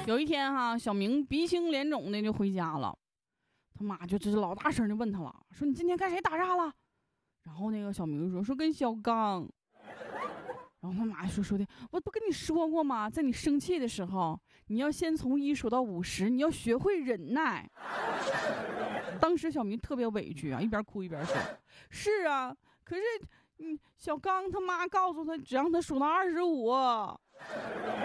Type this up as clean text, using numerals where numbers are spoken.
有一天哈，小明鼻青脸肿的就回家了，他妈就老大声的问他了，说你今天跟谁打架了？然后那个小明说跟小刚。然后他妈说的，我不跟你说过吗？在你生气的时候，你要先从1数到50，你要学会忍耐。当时小明特别委屈啊，一边哭一边说：“是啊，可是小刚他妈告诉他，只让他数到25。”